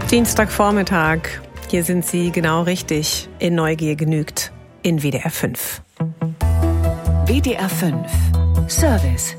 Dienstagvormittag. Hier sind Sie genau richtig. In Neugier genügt. In WDR 5. WDR 5. Service.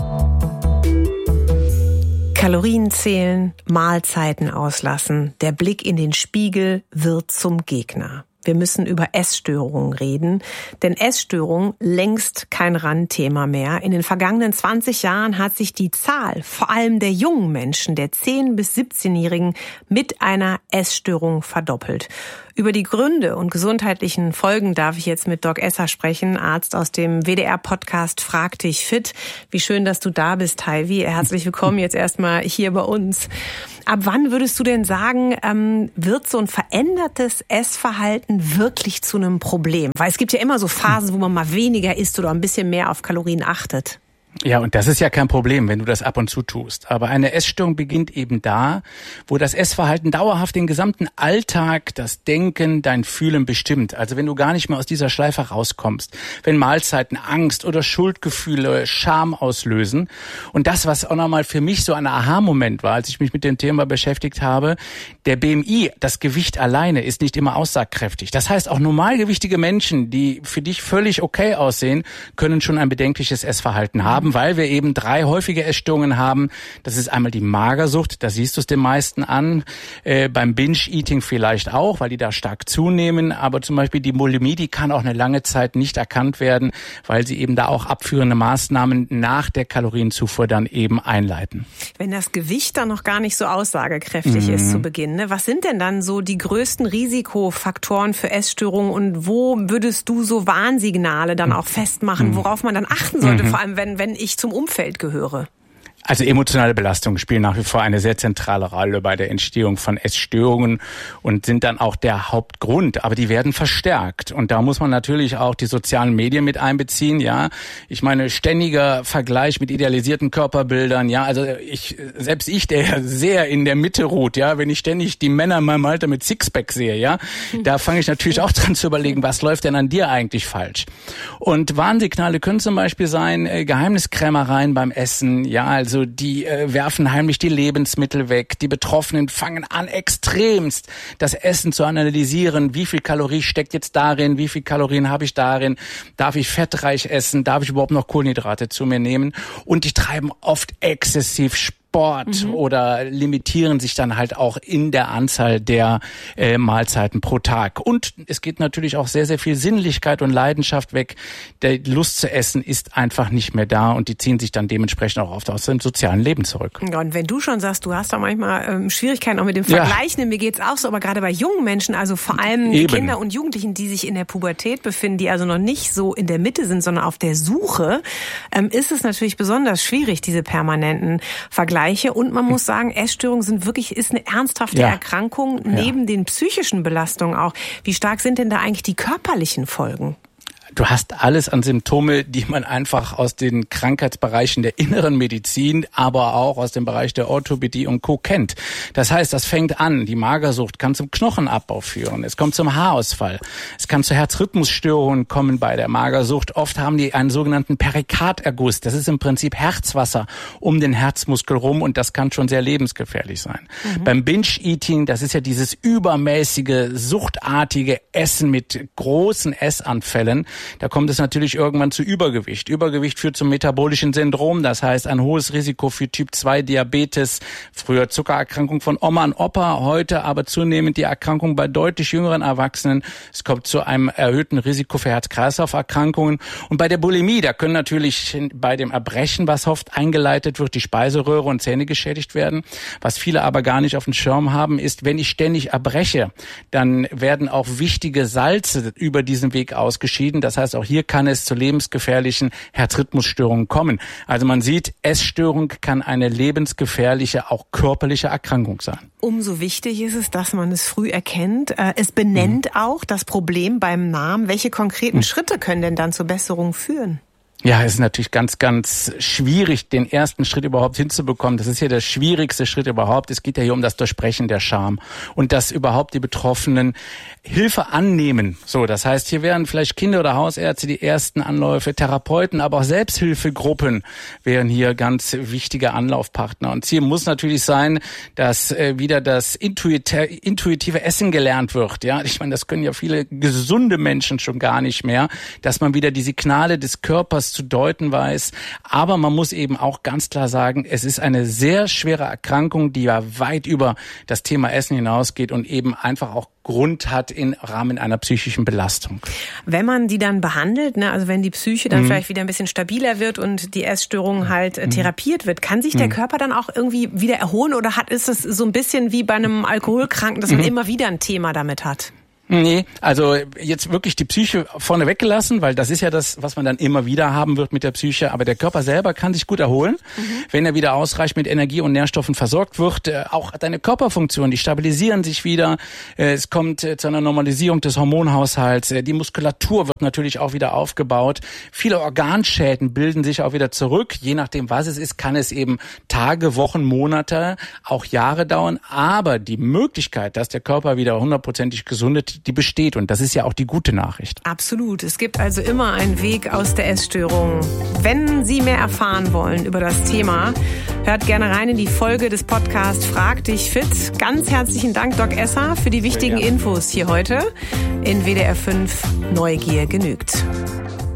Kalorien zählen, Mahlzeiten auslassen. Der Blick in den Spiegel wird zum Gegner. Wir müssen über Essstörungen reden, denn Essstörungen längst kein Randthema mehr. In den vergangenen 20 Jahren hat sich die Zahl, vor allem der jungen Menschen, der 10- bis 17-Jährigen, mit einer Essstörung verdoppelt. Über die Gründe und gesundheitlichen Folgen darf ich jetzt mit Doc Esser sprechen, Arzt aus dem WDR-Podcast Frag dich fit. Wie schön, dass du da bist, Heivi. Herzlich willkommen jetzt erstmal hier bei uns. Ab wann würdest du denn sagen, wird so ein verändertes Essverhalten wirklich zu einem Problem? Weil es gibt ja immer so Phasen, wo man mal weniger isst oder ein bisschen mehr auf Kalorien achtet. Ja, und das ist ja kein Problem, wenn du das ab und zu tust. Aber eine Essstörung beginnt eben da, wo das Essverhalten dauerhaft den gesamten Alltag, das Denken, dein Fühlen bestimmt. Also wenn du gar nicht mehr aus dieser Schleife rauskommst, wenn Mahlzeiten Angst oder Schuldgefühle, Scham auslösen. Und das, was auch nochmal für mich so ein Aha-Moment war, als ich mich mit dem Thema beschäftigt habe, der BMI, das Gewicht alleine, ist nicht immer aussagekräftig. Das heißt, auch normalgewichtige Menschen, die für dich völlig okay aussehen, können schon ein bedenkliches Essverhalten haben, weil wir eben 3 häufige Essstörungen haben. Das ist einmal die Magersucht, da siehst du es den meisten an. Beim Binge-Eating vielleicht auch, weil die da stark zunehmen. Aber zum Beispiel die Bulimie, die kann auch eine lange Zeit nicht erkannt werden, weil sie eben da auch abführende Maßnahmen nach der Kalorienzufuhr dann eben einleiten. Wenn das Gewicht dann noch gar nicht so aussagekräftig ist zu Beginn, ne? Was sind denn dann so die größten Risikofaktoren für Essstörungen und wo würdest du so Warnsignale dann auch festmachen, worauf man dann achten sollte, vor allem wenn ich zum Umfeld gehöre? Also emotionale Belastungen spielen nach wie vor eine sehr zentrale Rolle bei der Entstehung von Essstörungen und sind dann auch der Hauptgrund. Aber die werden verstärkt. Und da muss man natürlich auch die sozialen Medien mit einbeziehen. Ja, ich meine, ständiger Vergleich mit idealisierten Körperbildern. Ja, also selbst ich, der sehr in der Mitte ruht. Ja, wenn ich ständig die Männer in meinem Alter mit Sixpack sehe, ja, da fange ich natürlich auch dran zu überlegen, was läuft denn an dir eigentlich falsch? Und Warnsignale können zum Beispiel sein, Geheimniskrämereien beim Essen. Ja, also die werfen heimlich die Lebensmittel weg. Die Betroffenen fangen an, extremst das Essen zu analysieren. Wie viel Kalorie steckt jetzt darin? Wie viel Kalorien habe ich darin? Darf ich fettreich essen? Darf ich überhaupt noch Kohlenhydrate zu mir nehmen? Und die treiben oft exzessiv Sport oder limitieren sich dann halt auch in der Anzahl der Mahlzeiten pro Tag. Und es geht natürlich auch sehr, sehr viel Sinnlichkeit und Leidenschaft weg. Die Lust zu essen ist einfach nicht mehr da und die ziehen sich dann dementsprechend auch oft aus dem sozialen Leben zurück. Ja, und wenn du schon sagst, du hast da manchmal Schwierigkeiten auch mit dem Vergleichen, mir geht's auch so, aber gerade bei jungen Menschen, also vor allem Kinder und Jugendlichen, die sich in der Pubertät befinden, die also noch nicht so in der Mitte sind, sondern auf der Suche, ist es natürlich besonders schwierig, diese permanenten Vergleiche. Und man muss sagen, Essstörungen ist eine ernsthafte Erkrankung, neben den psychischen Belastungen auch. Wie stark sind denn da eigentlich die körperlichen Folgen? Du hast alles an Symptome, die man einfach aus den Krankheitsbereichen der inneren Medizin, aber auch aus dem Bereich der Orthopädie und Co. kennt. Das heißt, das fängt an. Die Magersucht kann zum Knochenabbau führen. Es kommt zum Haarausfall. Es kann zu Herzrhythmusstörungen kommen bei der Magersucht. Oft haben die einen sogenannten Perikarderguss. Das ist im Prinzip Herzwasser um den Herzmuskel rum und das kann schon sehr lebensgefährlich sein. Beim Binge-Eating, das ist ja dieses übermäßige, suchtartige Essen mit großen Essanfällen. Da kommt es natürlich irgendwann zu Übergewicht. Übergewicht führt zum metabolischen Syndrom, das heißt ein hohes Risiko für Typ-2-Diabetes, früher Zuckererkrankung von Oma und Opa, heute aber zunehmend die Erkrankung bei deutlich jüngeren Erwachsenen. Es kommt zu einem erhöhten Risiko für Herz-Kreislauf-Erkrankungen. Und bei der Bulimie, da können natürlich bei dem Erbrechen, was oft eingeleitet wird, die Speiseröhre und Zähne geschädigt werden. Was viele aber gar nicht auf dem Schirm haben, ist, wenn ich ständig erbreche, dann werden auch wichtige Salze über diesen Weg ausgeschieden. Das heißt, auch hier kann es zu lebensgefährlichen Herzrhythmusstörungen kommen. Also man sieht, Essstörung kann eine lebensgefährliche, auch körperliche Erkrankung sein. Umso wichtig ist es, dass man es früh erkennt. Es benennt auch das Problem beim Namen. Welche konkreten Schritte können denn dann zur Besserung führen? Ja, es ist natürlich ganz, ganz schwierig, den ersten Schritt überhaupt hinzubekommen. Das ist ja der schwierigste Schritt überhaupt. Es geht ja hier um das Durchbrechen der Scham und dass überhaupt die Betroffenen Hilfe annehmen. So, das heißt, hier wären vielleicht Kinder- oder Hausärzte die ersten Anläufe, Therapeuten, aber auch Selbsthilfegruppen wären hier ganz wichtige Anlaufpartner. Und Ziel muss natürlich sein, dass wieder das intuitive Essen gelernt wird. Ja, ich meine, das können ja viele gesunde Menschen schon gar nicht mehr, dass man wieder die Signale des Körpers zu deuten weiß. Aber man muss eben auch ganz klar sagen, es ist eine sehr schwere Erkrankung, die ja weit über das Thema Essen hinausgeht und eben einfach auch Grund hat im Rahmen einer psychischen Belastung. Wenn man die dann behandelt, also wenn die Psyche dann vielleicht wieder ein bisschen stabiler wird und die Essstörung halt therapiert wird, kann sich der Körper dann auch irgendwie wieder erholen oder ist es so ein bisschen wie bei einem Alkoholkranken, dass man immer wieder ein Thema damit hat? Nee, also jetzt wirklich die Psyche vorne weggelassen, weil das ist ja das, was man dann immer wieder haben wird mit der Psyche. Aber der Körper selber kann sich gut erholen, wenn er wieder ausreichend mit Energie und Nährstoffen versorgt wird. Auch deine Körperfunktionen, die stabilisieren sich wieder. Es kommt zu einer Normalisierung des Hormonhaushalts. Die Muskulatur wird natürlich auch wieder aufgebaut. Viele Organschäden bilden sich auch wieder zurück. Je nachdem, was es ist, kann es eben Tage, Wochen, Monate, auch Jahre dauern. Aber die Möglichkeit, dass der Körper wieder 100%ig gesundet, die besteht. Und das ist ja auch die gute Nachricht. Absolut. Es gibt also immer einen Weg aus der Essstörung. Wenn Sie mehr erfahren wollen über das Thema, hört gerne rein in die Folge des Podcasts Frag dich fit. Ganz herzlichen Dank, Doc Esser, für die wichtigen Infos hier heute in WDR 5 Neugier genügt.